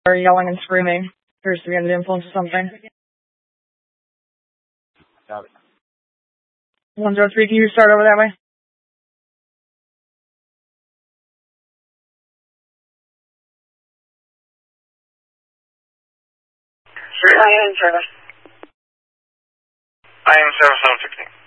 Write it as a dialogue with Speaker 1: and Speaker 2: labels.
Speaker 1: Or yelling and screaming. Appears to be under the influence of something.
Speaker 2: Got it.
Speaker 1: 103, can you start over that way?
Speaker 3: I am in service.
Speaker 4: I am service 716.